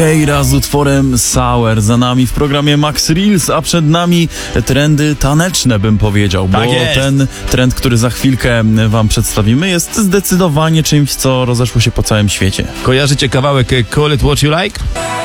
Keira z utworem Sour za nami w programie Max Reels, a przed nami trendy taneczne, bym powiedział, bo ten trend, który za chwilkę wam przedstawimy, jest zdecydowanie czymś, co rozeszło się po całym świecie. Kojarzycie kawałek Call It What You Like?